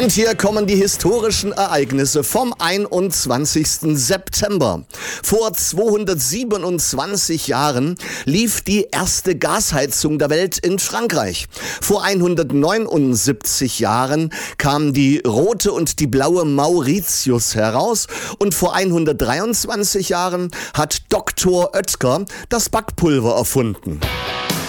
Und hier kommen die historischen Ereignisse vom 21. September. Vor 227 Jahren lief die erste Gasheizung der Welt in Frankreich. Vor 179 Jahren kamen die rote und die blaue Mauritius heraus. Und vor 123 Jahren hat Dr. Oetker das Backpulver erfunden.